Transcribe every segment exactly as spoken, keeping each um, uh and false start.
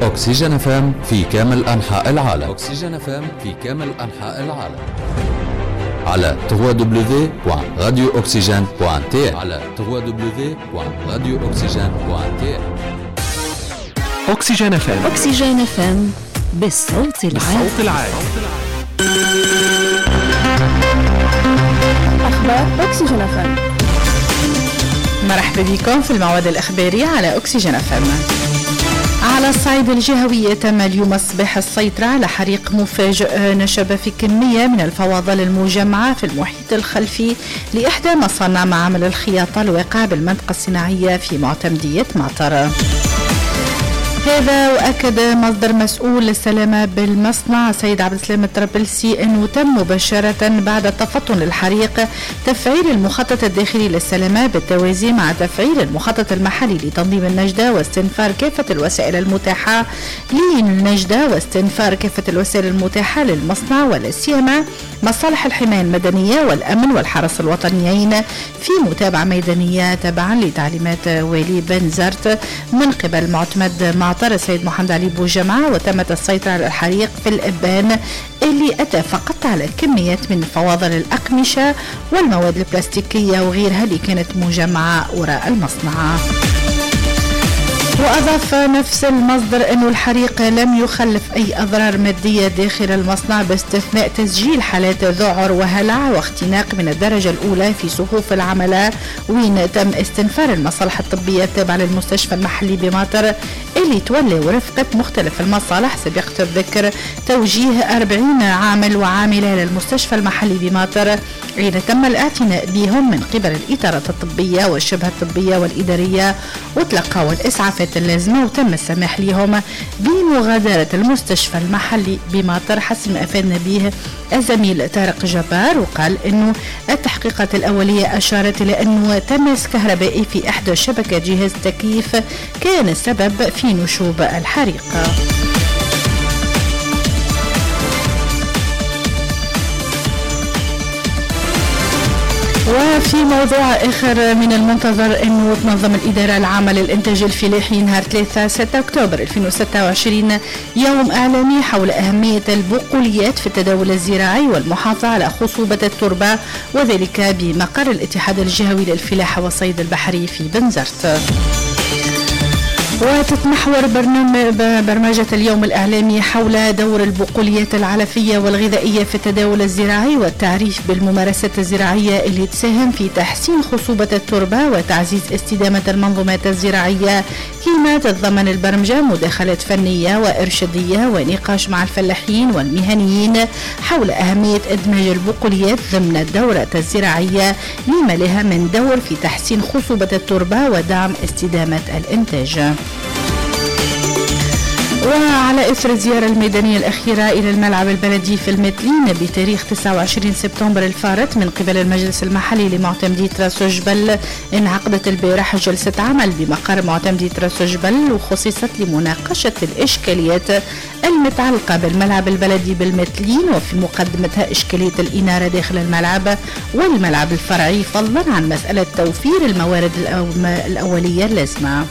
أكسجين اف ام في كامل أنحاء العالم. أكسجين اف ام في كامل أنحاء العالم على دبليو دبليو دبليو دوت راديو أكسجين دوت تي على دبليو دبليو دبليو دوت راديو أكسجين دوت تي. أكسجين اف ام. أكسجين اف ام بالصوت العالي. بالصوت العالي. أخبار أكسجين اف ام. مرحبا بكم في الموعد الإخباري على أكسجين اف ام. على الصعيد الجهوي تم اليوم الصباح السيطرة على حريق مفاجئ نشب في كمية من الفواضل المجمعة في المحيط الخلفي لإحدى مصانع معامل الخياطة الواقعة بالمنطقة الصناعية في معتمدية معطر. هذا وأكد مصدر مسؤول للسلامة بالمصنع سيد عبد السلام الطرابلسي أنه تم مباشرة بعد تفطن الحريق تفعيل المخطط الداخلي للسلامة بالتوازي مع تفعيل المخطط المحلي لتنظيم النجدة واستنفار كافة الوسائل المتاحة للنجدة واستنفار كافة الوسائل المتاحة للمصنع ولا سيما مصالح الحماية المدنية والأمن والحرس الوطنيين في متابعة ميدانية تبعا لتعليمات والي بنزرت من قبل معتمد معطر السيد محمد علي بوجمعة. وتمت السيطرة على الحريق في الإبان اللي أتى فقط على كميات من فواضل الأقمشة والمواد البلاستيكية وغيرها اللي كانت مجمعة وراء المصنع. وأضاف نفس المصدر أن الحريق لم يخلف أي أضرار مادية داخل المصنع باستثناء تسجيل حالات ذعر وهلع واختناق من الدرجة الأولى في صفوف العملاء وين تم استنفار المصالح الطبية التابعة للمستشفى المحلي بماطر اللي تولي ورفقة مختلف المصالح. سبق الذكر توجيه أربعين عامل وعاملة للمستشفى المحلي بماطر حين تم الاعتناء بهم من قبل الإدارة الطبية والشبه الطبية والإدارية وتلقوا الإسعافات اللازمة وتم السماح لهم بمغادرة المستشفى المحلي بماطر حسب ما أفادنا به الزميل طارق جبار. وقال أنه التحقيقات الأولية أشارت إلى أنه تماس كهربائي في إحدى شبكات جهاز التكييف كان السبب في نشوب الحريق. وفي موضوع آخر من المنتظر أنه تنظم الإدارة العامة للإنتاج الفلاحي نهار ثلاثة ستة أكتوبر ألفين وستة وعشرين يوم إعلامي حول أهمية البقوليات في التداول الزراعي والمحافظة على خصوبة التربة وذلك بمقر الاتحاد الجهوي للفلاحة والصيد البحري في بنزرت. وتتمحور برنامج اليوم الإعلامي حول دور البقوليات العلفية والغذائية في التداول الزراعي والتعريف بالممارسات الزراعية اللي تساهم في تحسين خصوبة التربة وتعزيز استدامة المنظومات الزراعية. كما تتضمن البرمجة مداخلات فنية وإرشادية ونقاش مع الفلاحين والمهنيين حول أهمية إدماج البقوليات ضمن الدورة الزراعية لما لها من دور في تحسين خصوبة التربة ودعم استدامة الإنتاج. وعلى إثر الزيارة الميدانية الأخيرة إلى الملعب البلدي في المتلين بتاريخ تسعة وعشرين سبتمبر الفارط من قبل المجلس المحلي لمعتمدية راس جبل انعقدت البارح جلسة عمل بمقر معتمدية راس جبل وخصصت لمناقشة الإشكاليات المتعلقة بالملعب البلدي بالمتلين وفي مقدمتها إشكالية الإنارة داخل الملعب والملعب الفرعي فضلا عن مسألة توفير الموارد الأولية اللازمة.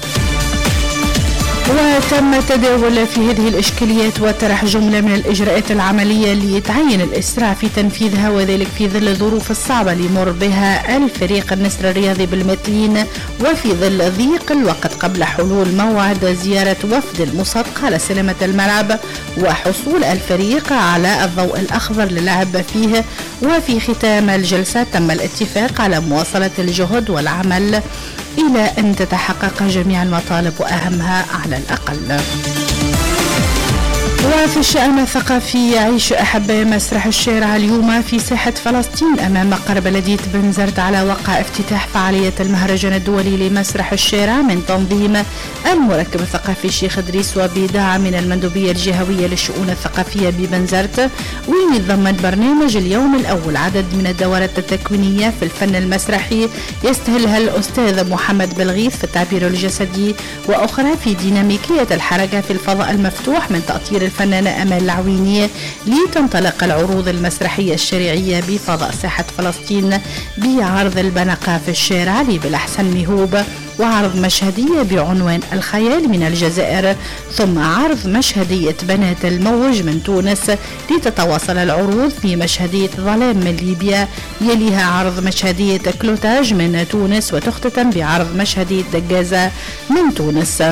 وتم التداول في هذه الإشكاليات وطرح جملة من الإجراءات العملية اللي يتعين الإسراع في تنفيذها وذلك في ظل الظروف الصعبة اللي يمر بها الفريق النسر الرياضي بالمتلين وفي ظل ضيق الوقت قبل حلول موعد زيارة وفد المصادقة على سلامة الملعب وحصول الفريق على الضوء الأخضر للعب فيه. وفي ختام الجلسة تم الاتفاق على مواصلة الجهد والعمل إلى أن تتحقق جميع المطالب وأهمها على الأقل. وفي الشأن الثقافي يعيش أحباء مسرح الشارع اليوم في ساحة فلسطين أمام مقر بلدية بنزرت على وقع افتتاح فعالية المهرجان الدولي لمسرح الشارع من تنظيم المركب الثقافي الشيخ إدريس وبدعم من المندوبية الجهوية للشؤون الثقافية ببنزرت وين يتضمن برنامج اليوم الأول عدد من الدورات التكوينية في الفن المسرحي يستهلها الأستاذ محمد بلغيث في التعبير الجسدي وأخرى في ديناميكية الحركة في الفضاء المفتوح من تأطير الفنانة أمال العويني لتنطلق العروض المسرحية الشريعية بفضاء ساحة فلسطين بعرض البنقة في الشارع لبلحسن مهوب وعرض مشهدية بعنوان الخيال من الجزائر، ثم عرض مشهدية بنات الموج من تونس لتتواصل العروض في مشهدية ظلام من ليبيا، يليها عرض مشهدية كلوتاج من تونس، وتختتم بعرض مشهدية دجازة من تونس.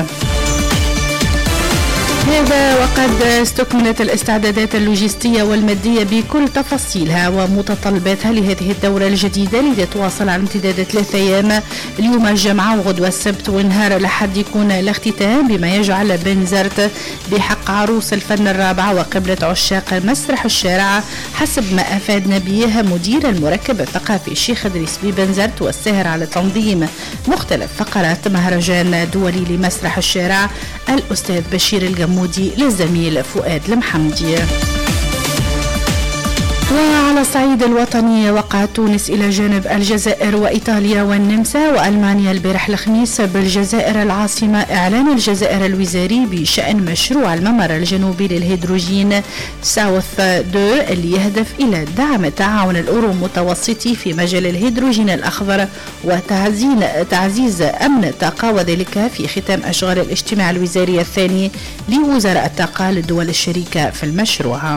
هذا وقد استكملت الاستعدادات اللوجستية والمادية بكل تفاصيلها ومتطلباتها لهذه الدورة الجديدة التي تواصل على امتداد ثلاثة أيام، اليوم الجمعة وغدوة السبت ونهار الأحد يكون الاختتام، بما يجعل بنزرت بحق عروس الفن الرابعة وقبلة عشاق مسرح الشارع، حسب ما أفاد نبيه مدير المركب الثقافي الشيخ إدريس ببنزرت والساهر على تنظيم مختلف فقرات مهرجان دولي لمسرح الشارع الأستاذ بشير الجمودي للزميل فؤاد المحمدي. وعلى الصعيد الوطني وقعت تونس إلى جانب الجزائر وإيطاليا والنمسا وألمانيا البارح الخميس بالجزائر العاصمة إعلان الجزائر الوزاري بشأن مشروع الممر الجنوبي للهيدروجين ساوث دو اللي يهدف إلى دعم التعاون الأورو متوسطي في مجال الهيدروجين الأخضر وتعزيز أمن الطاقة، وذلك في ختام أشغال الاجتماع الوزاري الثاني لوزراء الطاقة للدول الشريكة في المشروع.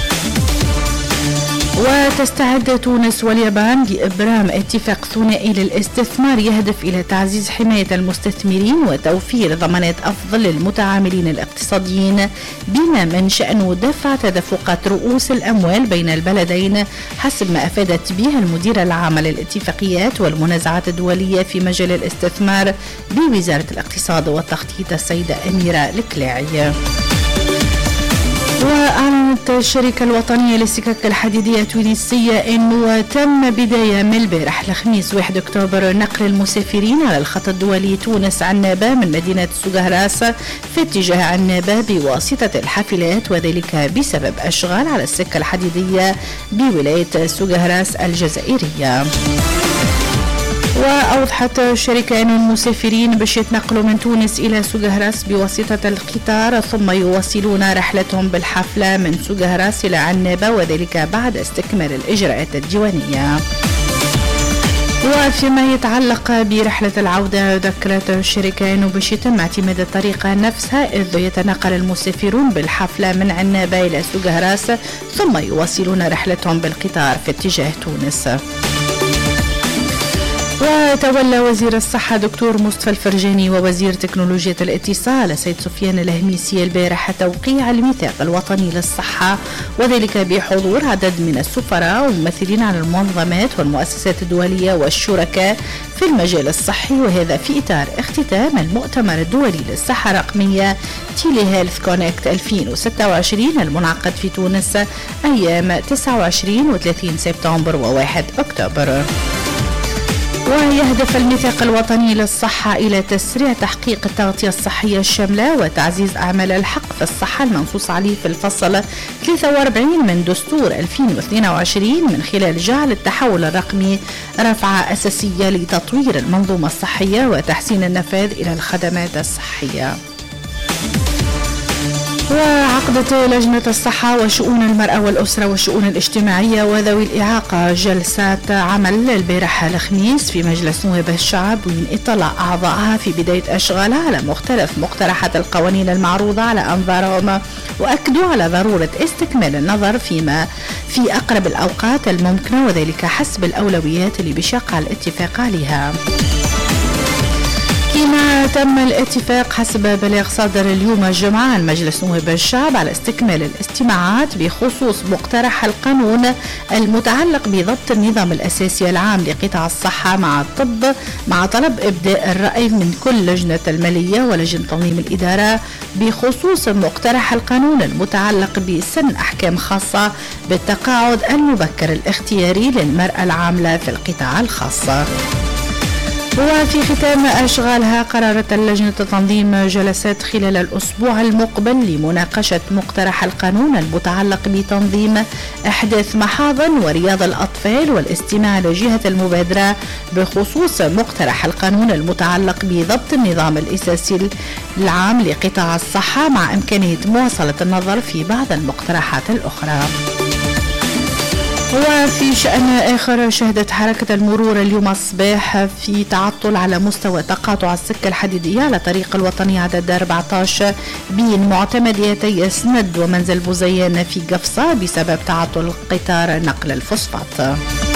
وتستعد تونس واليابان لإبرام اتفاق ثنائي للاستثمار يهدف إلى تعزيز حماية المستثمرين وتوفير ضمانات أفضل للمتعاملين الاقتصاديين، بما من شأنه دفع تدفقات رؤوس الأموال بين البلدين، حسب ما أفادت به المديرة العامة للاتفاقيات والمنازعات الدولية في مجال الاستثمار بوزارة الاقتصاد والتخطيط السيدة أميرة الكلاعي. وأعلنت الشركة الوطنية للسكك الحديدية التونسية أنه تم بداية من البارح الخميس واحد أكتوبر نقل المسافرين على الخط الدولي تونس عنابة من مدينة سوغهراس في اتجاه عنابة بواسطة الحافلات، وذلك بسبب أشغال على السكة الحديدية بولاية سوغهراس الجزائرية. وأوضحت الشركة أن المسافرين باش يتنقلوا من تونس إلى سوغهراس بواسطة القطار، ثم يواصلون رحلتهم بالحافلة من سوغهراس إلى عنابة، وذلك بعد استكمال الإجراءات الديوانية. وفيما يتعلق برحلة العودة، ذكرت الشركة أنه باش يتم اعتماد الطريقة نفسها، إذ يتنقل المسافرون بالحافلة من عنابة إلى سوغهراس ثم يواصلون رحلتهم بالقطار في اتجاه تونس. وتولى وزير الصحة دكتور مصطفى الفرجاني ووزير تكنولوجيا الاتصال سيد سفيان الهميسي البارحة توقيع الميثاق الوطني للصحة، وذلك بحضور عدد من السفراء وممثلين عن المنظمات والمؤسسات الدولية والشركاء في المجال الصحي، وهذا في إطار اختتام المؤتمر الدولي للصحة الرقمية تيلي هيلث كونكت ألفين وستة وعشرين المنعقد في تونس أيام تسعة وعشرين وثلاثين سبتمبر وواحد أكتوبر. ويهدف الميثاق الوطني للصحة إلى تسريع تحقيق التغطية الصحية الشاملة وتعزيز أعمال الحق في الصحة المنصوص عليه في الفصل ثلاثة وأربعين من دستور ألفين واثنين وعشرين، من خلال جعل التحول الرقمي رفعة أساسية لتطوير المنظومة الصحية وتحسين النفاذ إلى الخدمات الصحية. وعقدت لجنة الصحة وشؤون المرأة والأسرة والشؤون الاجتماعية وذوي الإعاقة جلسات عمل البارحة الخميس في مجلس نواب الشعب، وين اطلع أعضائها في بداية أشغالها على مختلف مقترحات القوانين المعروضة على أنظارهم، وأكدوا على ضرورة استكمال النظر فيما في أقرب الأوقات الممكنة، وذلك حسب الأولويات اللي بيشق على الاتفاق عليها. كما تم الاتفاق حسب بلاغ صادر اليوم الجمعة عن مجلس نواب الشعب على استكمال الاستماعات بخصوص مقترح القانون المتعلق بضبط النظام الأساسي العام لقطاع الصحة مع الطب، مع طلب إبداء الرأي من كل لجنة المالية ولجنة تنظيم الإدارة بخصوص مقترح القانون المتعلق بسن أحكام خاصة بالتقاعد المبكر الاختياري للمرأة العاملة في القطاع الخاص. وفي ختام أشغالها قررت اللجنة تنظيم جلسات خلال الأسبوع المقبل لمناقشة مقترح القانون المتعلق بتنظيم إحداث محاضن ورياض الأطفال والاستماع لجهة المبادرة بخصوص مقترح القانون المتعلق بضبط النظام الأساسي العام لقطاع الصحة، مع إمكانية مواصلة النظر في بعض المقترحات الأخرى. وفي شأن آخر، شهدت حركة المرور اليوم الصباح في تعطل على مستوى تقاطع السكة الحديدية على طريق الوطني عدد أربعة عشر بين معتمديتي سند ومنزل بوزيان في قفصة بسبب تعطل قطار نقل الفوسفات.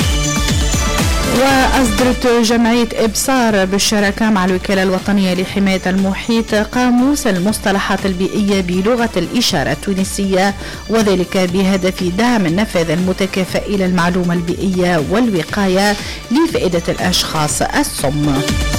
وأصدرت جمعية إبصار بالشراكة مع الوكالة الوطنية لحماية المحيط قاموس المصطلحات البيئية بلغة الإشارة التونسية، وذلك بهدف دعم النفاذ المتكافئ إلى المعلومة البيئية والوقاية لفائدة الأشخاص السم.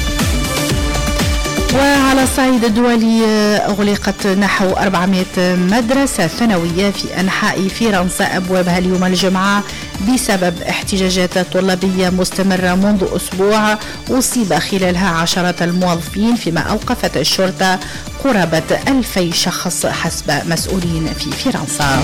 وعلى الصعيد الدولي، أغلقت نحو أربعمائة مدرسة ثانوية في أنحاء فرنسا أبوابها اليوم الجمعة بسبب احتجاجات طلابية مستمرة منذ أسبوع أصيب خلالها عشرات الموظفين، فيما أوقفت الشرطة قرابة ألفي شخص حسب مسؤولين في فرنسا.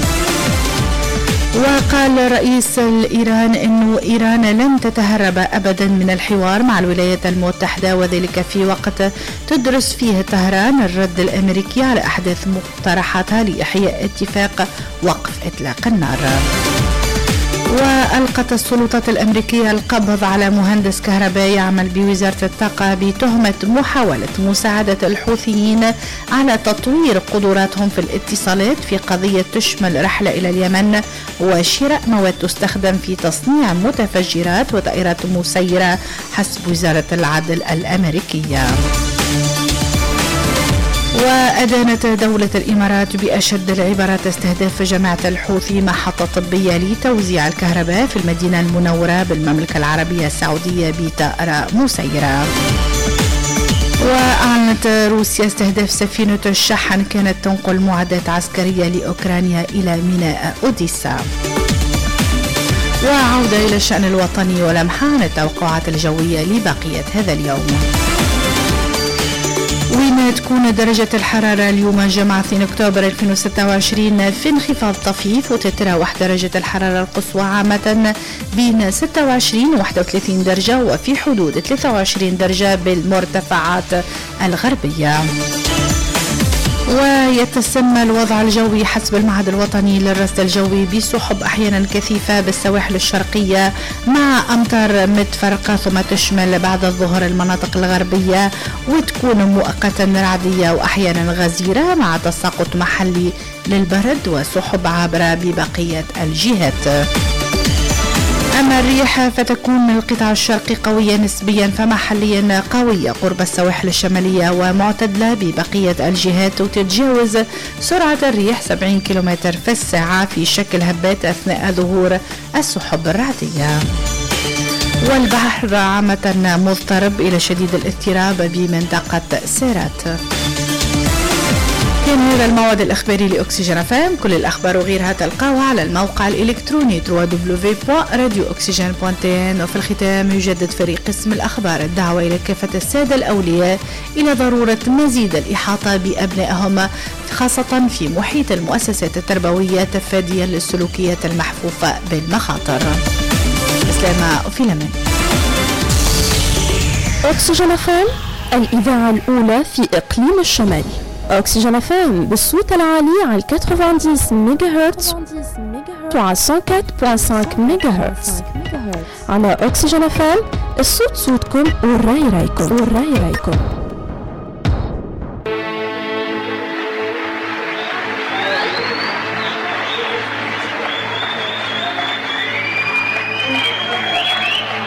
وقال رئيس إيران أن إيران لن تتهرب أبدا من الحوار مع الولايات المتحدة، وذلك في وقت تدرس فيه طهران الرد الأمريكي على أحداث مقترحاتها لإحياء اتفاق وقف إطلاق النار. وألقت السلطات الأمريكية القبض على مهندس كهربائي يعمل بوزارة الطاقة بتهمة محاولة مساعدة الحوثيين على تطوير قدراتهم في الاتصالات في قضية تشمل رحلة إلى اليمن وشراء مواد تستخدم في تصنيع متفجرات وطائرات مسيرة حسب وزارة العدل الأمريكية. وأدانت دولة الإمارات بأشد العبارات استهداف جماعة الحوثي محطة طبية لتوزيع الكهرباء في المدينة المنورة بالمملكة العربية السعودية بطائرة مسيرة. وأعلنت روسيا استهداف سفينة الشحن كانت تنقل معدات عسكرية لأوكرانيا إلى ميناء أوديسا. وعودة إلى الشأن الوطني ولمحة عن التوقعات الجوية لبقية هذا اليوم. وين تكون درجة الحرارة اليوم الجمعة اثنين أكتوبر ألفين وستة وعشرين؟ في انخفاض طفيف، وتتراوح درجة الحرارة القصوى عامة بين ستة وعشرين و واحد وثلاثين درجة، وفي حدود ثلاثة وعشرين درجة بالمرتفعات الغربية. ويتسمى الوضع الجوي حسب المعهد الوطني للرصد الجوي بسحب أحيانا كثيفة بالسواحل الشرقية مع أمطار متفرقة، ثم تشمل بعد الظهر المناطق الغربية وتكون مؤقتا رعدية وأحيانا غزيرة مع تساقط محلي للبرد وسحب عابرة ببقية الجهات. أما الريح فتكون من القطاع الشرقي قوية نسبيا فمحليا قوية قرب السواحل الشمالية ومعتدلة ببقية الجهات، وتتجاوز سرعة الريح سبعين كيلومتر في الساعة في شكل هبات أثناء ظهور السحب الرعدية. والبحر عامة مضطرب إلى شديد الاضطراب بمنطقة سيرات. كان هذا الموعد الإخباري لأكسجين اف ام. كل الأخبار وغيرها تلقاوها على الموقع الإلكتروني دبليو دبليو دبليو دوت راديو أكسجين دوت تي إن. وفي الختام يجدد فريق قسم الأخبار الدعوة إلى كافة السادة الأولياء إلى ضرورة مزيد الإحاطة بأبنائهم خاصة في محيط المؤسسات التربوية تفاديا للسلوكيات المحفوفة بالمخاطر. إسلام في الأمان. أكسجين اف ام، الإذاعة الأولى في إقليم الشمال. أكسجين اف ام بالصوت العالي على ثمانين ميجا هرتز وعلى مية وأربعة فاصلة خمسة ميجا هرتز. على أكسجين اف ام الصوت صوتكم والرأي رأيكم والرأي رأيكم.